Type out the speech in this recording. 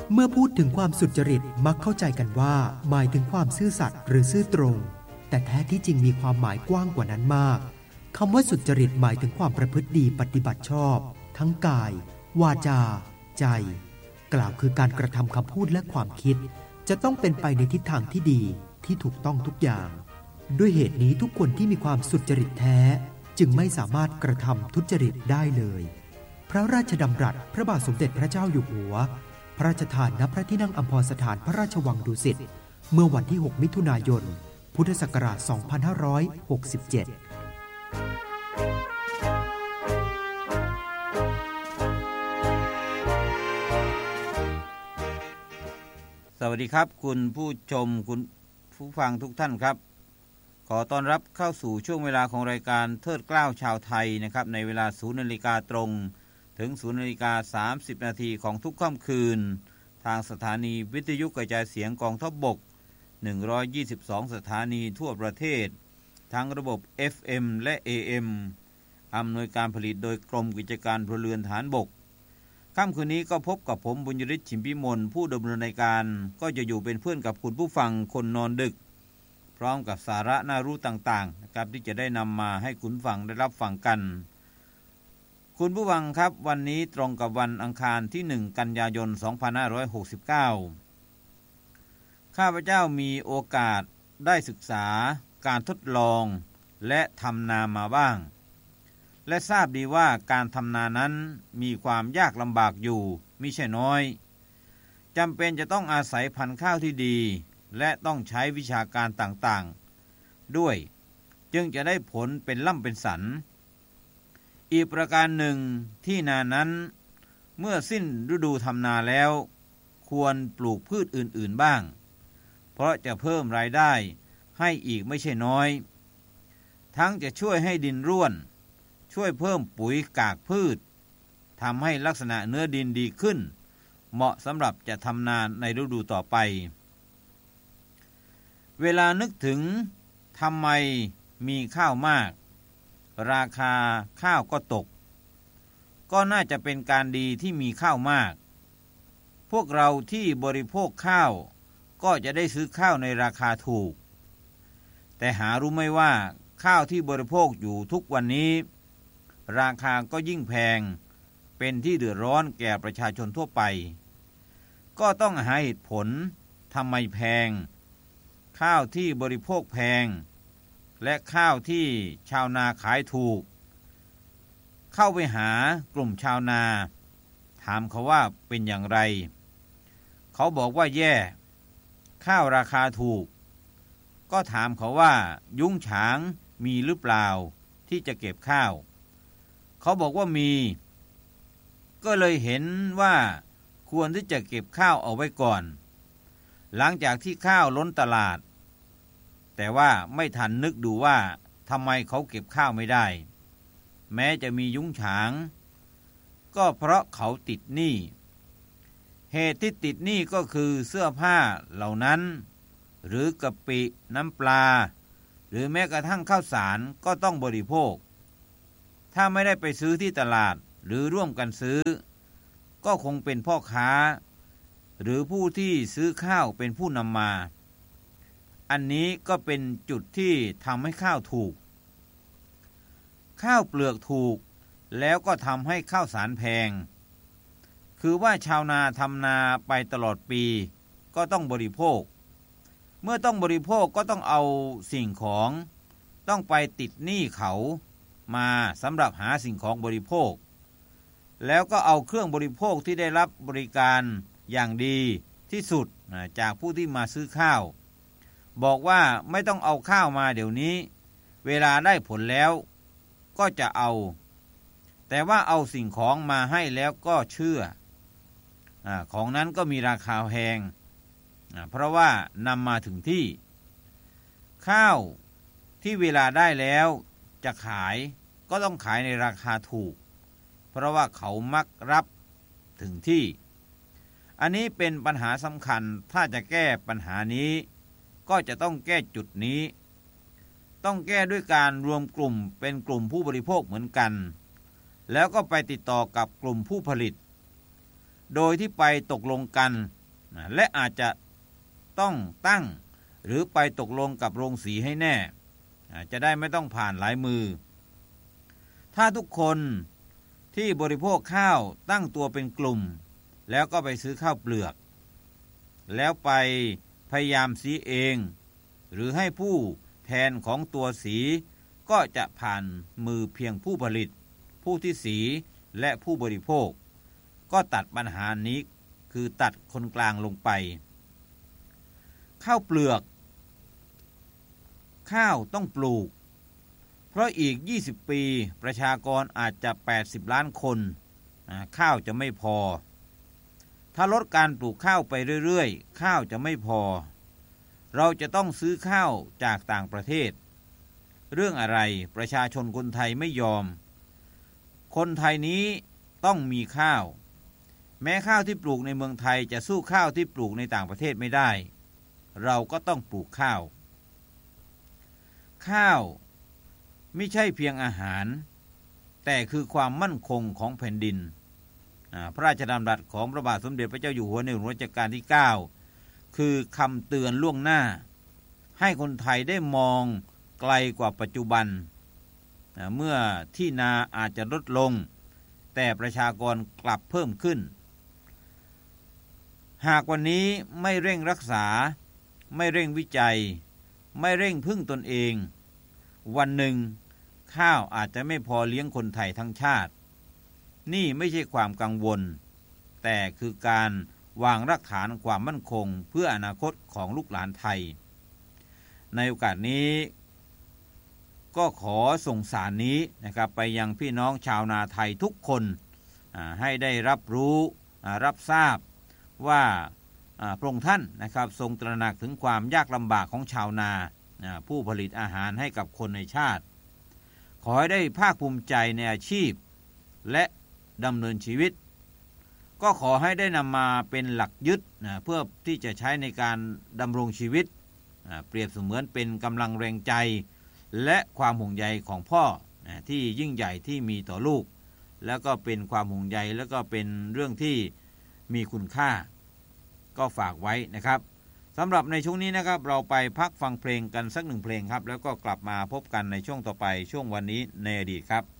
เมื่อพูดถึงความสุจริตมักเข้าใจกันว่าหมายถึงความซื่อสัตย์หรือซื่อตรงแต่แท้ที่จริงมีความหมายกว้างกว่านั้นมากคำว่าสุจริตหมายถึงความประพฤติดีปฏิบัติชอบทั้งกายวาจาใจกล่าวคือการกระทำคำพูดและความคิดจะต้องเป็นไปในทิศทางที่ดีที่ถูกต้องทุกอย่างด้วยเหตุนี้ทุกคนที่มีความสุจริตแท้จึงไม่สามารถกระทำทุจริตได้เลยพระราชดำรัสพระบาทสมเด็จพระเจ้าอยู่หัวพระราชทานณพระที่นั่งอัมพรสถานพระราชวังดุสิตเมื่อวันที่6มิถุนายนพุทธศักราช2567 สวัสดีครับคุณผู้ชมคุณผู้ฟังทุกท่านครับขอต้อนรับเข้าสู่ช่วงเวลาของรายการเทิดเกล้าชาวไทยนะครับในเวลา 0:00 น.ตรงถึง 0:30 น.ของทุกค่ำคืนทางสถานีวิทยุกระจายเสียงกองทัพบก122สถานีทั่วประเทศทั้งระบบ FM และ AM อำนวยการผลิตโดยกรมกิจการพลเรือนทหารบกค่ำคืนนี้ก็พบกับผมบุญยฤทธิ์ฉิมพิมลผู้ดำเนินรายการก็จะอยู่เป็นเพื่อนกับคุณผู้ฟังคนนอนดึกพร้อมกับสาระน่ารู้ต่างๆนะครับที่จะได้นำมาให้คุณฟังได้รับฟังกันคุณผู้ฟังครับวันนี้ตรงกับวันอังคารที่1กันยายน2569ข้าพเจ้ามีโอกาสได้ศึกษาการทดลองและทำนามาบ้างและทราบดีว่าการทำนานั้นมีความยากลำบากอยู่มิใช่น้อยจำเป็นจะต้องอาศัยพันธุ์ข้าวที่ดีและต้องใช้วิชาการต่างๆด้วยจึงจะได้ผลเป็นล่ำเป็นสันอีกประการหนึ่งที่นานั้นเมื่อสิ้นฤดูทำนาแล้วควรปลูกพืชอื่นๆบ้างเพราะจะเพิ่มรายได้ให้อีกไม่ใช่น้อยทั้งจะช่วยให้ดินร่วนช่วยเพิ่มปุ๋ยกากพืชทำให้ลักษณะเนื้อดินดีขึ้นเหมาะสำหรับจะทำนาในฤดูต่อไปเวลานึกถึงทำไมมีข้าวมากราคาข้าวก็ตกก็น่าจะเป็นการดีที่มีข้าวมากพวกเราที่บริโภคข้าวก็จะได้ซื้อข้าวในราคาถูกแต่หารู้ไหมว่าข้าวที่บริโภคอยู่ทุกวันนี้ราคาก็ยิ่งแพงเป็นที่เดือดร้อนแก่ประชาชนทั่วไปก็ต้องหาเหตุผลทำไมแพงข้าวที่บริโภคแพงและข้าวที่ชาวนาขายถูกเข้าไปหากลุ่มชาวนาถามเขาว่าเป็นอย่างไรเขาบอกว่าแย่ข้าวราคาถูกก็ถามเขาว่ายุ้งฉางมีหรือเปล่าที่จะเก็บข้าวเขาบอกว่ามีก็เลยเห็นว่าควรที่จะเก็บข้าวเอาไว้ก่อนหลังจากที่ข้าวล้นตลาดแต่ว่าไม่ทันนึกดูว่าทำไมเขาเก็บข้าวไม่ได้แม้จะมียุ้งฉางก็เพราะเขาติดหนี้เหตุที่ติดหนี้ก็คือเสื้อผ้าเหล่านั้นหรือกะปิน้ำปลาหรือแม้กระทั่งข้าวสารก็ต้องบริโภคถ้าไม่ได้ไปซื้อที่ตลาดหรือร่วมกันซื้อก็คงเป็นพ่อค้าหรือผู้ที่ซื้อข้าวเป็นผู้นำมาอันนี้ก็เป็นจุดที่ทำให้ข้าวถูกข้าวเปลือกถูกแล้วก็ทำให้ข้าวสารแพงคือว่าชาวนาทำนาไปตลอดปีก็ต้องบริโภคเมื่อต้องบริโภคก็ต้องเอาสิ่งของต้องไปติดหนี้เขามาสำหรับหาสิ่งของบริโภคแล้วก็เอาเครื่องบริโภคที่ได้รับบริการอย่างดีที่สุดจากผู้ที่มาซื้อข้าวบอกว่าไม่ต้องเอาข้าวมาเดี๋ยวนี้เวลาได้ผลแล้วก็จะเอาแต่ว่าเอาสิ่งของมาให้แล้วก็เชื่อของนั้นก็มีราคาแพงเพราะว่านำมาถึงที่ข้าวที่เวลาได้แล้วจะขายก็ต้องขายในราคาถูกเพราะว่าเขามักรับถึงที่อันนี้เป็นปัญหาสำคัญถ้าจะแก้ปัญหานี้ก็จะต้องแก้จุดนี้ต้องแก้ด้วยการรวมกลุ่มเป็นกลุ่มผู้บริโภคเหมือนกันแล้วก็ไปติดต่อกับกลุ่มผู้ผลิตโดยที่ไปตกลงกันและอาจจะต้องตั้งหรือไปตกลงกับโรงสีให้แน่จะได้ไม่ต้องผ่านหลายมือถ้าทุกคนที่บริโภคข้าวตั้งตัวเป็นกลุ่มแล้วก็ไปซื้อข้าวเปลือกแล้วไปพยายามสีเองหรือให้ผู้แทนของตัวสีก็จะผ่านมือเพียงผู้ผลิตผู้ที่สีและผู้บริโภคก็ตัดปัญหานี้คือตัดคนกลางลงไปข้าวเปลือกข้าวต้องปลูกเพราะอีก20ปีประชากรอาจจะ80ล้านคนข้าวจะไม่พอถ้าลดการปลูกข้าวไปเรื่อยๆข้าวจะไม่พอเราจะต้องซื้อข้าวจากต่างประเทศเรื่องอะไรประชาชนคนไทยไม่ยอมคนไทยนี้ต้องมีข้าวแม้ข้าวที่ปลูกในเมืองไทยจะสู้ข้าวที่ปลูกในต่างประเทศไม่ได้เราก็ต้องปลูกข้าวข้าวไม่ใช่เพียงอาหารแต่คือความมั่นคงของแผ่นดินพระราชดำรัสของพระบาทสมเด็จพระเจ้าอยู่หัวในหลวงรัชกาลที่9คือคำเตือนล่วงหน้าให้คนไทยได้มองไกลกว่าปัจจุบันเมื่อที่นาอาจจะลดลงแต่ประชากรกลับเพิ่มขึ้นหากวันนี้ไม่เร่งรักษาไม่เร่งวิจัยไม่เร่งพึ่งตนเองวันหนึ่งข้าวอาจจะไม่พอเลี้ยงคนไทยทั้งชาตินี่ไม่ใช่ความกังวลแต่คือการวางรากฐานความมั่นคงเพื่ออนาคตของลูกหลานไทยในโอกาสนี้ก็ขอส่งสารนี้นะครับไปยังพี่น้องชาวนาไทยทุกคนให้ได้รับรู้รับทราบว่าพระองค์ท่านนะครับทรงตระหนักถึงความยากลำบากของชาวนาผู้ผลิตอาหารให้กับคนในชาติขอให้ได้ภาคภูมิใจในอาชีพและดำเนินชีวิตก็ขอให้ได้นำมาเป็นหลักยึดเพื่อที่จะใช้ในการดำรงชีวิตเปรียบเสมือนเป็นกำลังแรงใจและความห่วงใยของพ่อที่ยิ่งใหญ่ที่มีต่อลูกแล้วก็เป็นความห่วงใยแล้วก็เป็นเรื่องที่มีคุณค่าก็ฝากไว้นะครับสำหรับในช่วงนี้นะครับเราไปพักฟังเพลงกันสักหนึ่งเพลงครับแล้วก็กลับมาพบกันในช่วงต่อไปช่วงวันนี้ในอดีตครับ